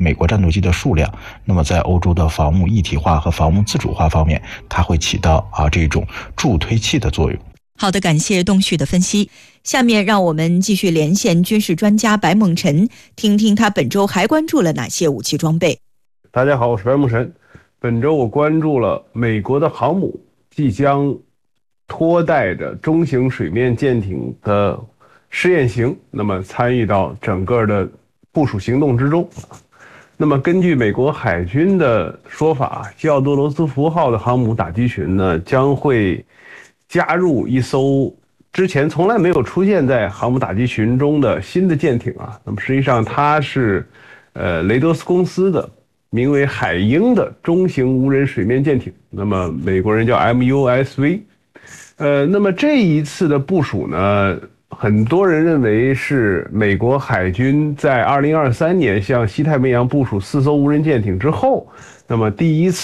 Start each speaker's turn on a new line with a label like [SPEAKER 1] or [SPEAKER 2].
[SPEAKER 1] 美国战斗机的数量，那么在欧洲的防务一体化和防务自主化方面，它会起到这种助推器的作用。
[SPEAKER 2] 好的，感谢东旭的分析。下面让我们继续连线军事专家白梦辰，听听他本周还关注了哪些武器装备。
[SPEAKER 3] 大家好，我是白梦辰。本周我关注了美国的航母即将拖带着中型水面舰艇的试验型，那么参与到整个的部署行动之中。那么根据美国海军的说法，西奥多罗斯福号的航母打击群呢，将会加入一艘之前从来没有出现在航母打击群中的新的舰艇啊。那么实际上它是雷德斯公司的名为海鹰的中型无人水面舰艇，那么美国人叫 MUSV。那么这一次的部署呢，很多人认为是美国海军在2023年向西太平洋部署4艘无人舰艇之后，那么第一次